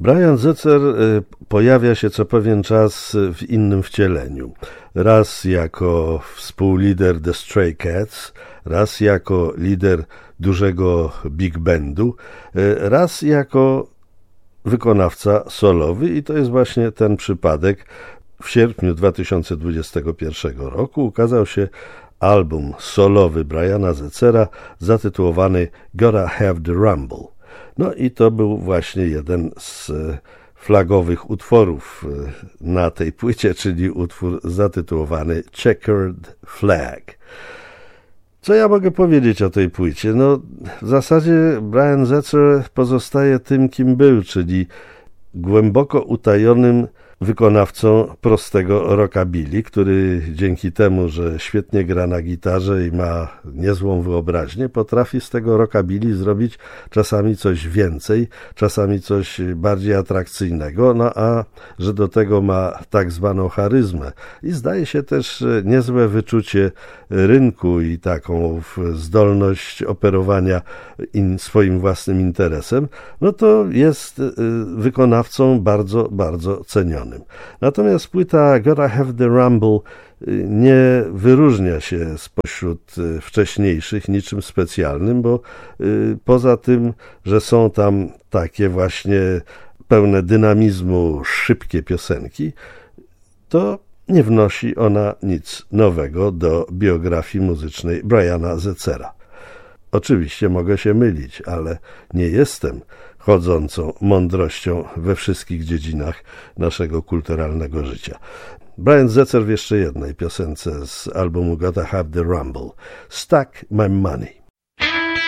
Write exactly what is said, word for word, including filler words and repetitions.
Brian Setzer pojawia się co pewien czas w innym wcieleniu. Raz jako współlider The Stray Cats, raz jako lider dużego big bandu, raz jako wykonawca solowy i to jest właśnie ten przypadek. W sierpniu dwa tysiące dwudziestego pierwszego roku ukazał się album solowy Briana Setzera zatytułowany Gotta Have the Rumble. No i to był właśnie jeden z flagowych utworów na tej płycie, czyli utwór zatytułowany Checkered Flag. Co ja mogę powiedzieć o tej płycie? No, w zasadzie Brian Setzer pozostaje tym, kim był, czyli głęboko utajonym wykonawcą prostego rockabilly, który dzięki temu, że świetnie gra na gitarze i ma niezłą wyobraźnię, potrafi z tego rockabilly zrobić czasami coś więcej, czasami coś bardziej atrakcyjnego, no a że do tego ma tak zwaną charyzmę i zdaje się też niezłe wyczucie rynku i taką zdolność operowania in, swoim własnym interesem, no to jest wykonawcą bardzo, bardzo cenionym. Natomiast płyta Gotta Have the Rumble nie wyróżnia się spośród wcześniejszych niczym specjalnym, bo poza tym, że są tam takie właśnie pełne dynamizmu szybkie piosenki, to nie wnosi ona nic nowego do biografii muzycznej Briana Setzera. Oczywiście mogę się mylić, ale nie jestem chodzącą mądrością we wszystkich dziedzinach naszego kulturalnego życia. Brian Setzer w jeszcze jednej piosence z albumu Gotta Have the Rumble, Stack My Money.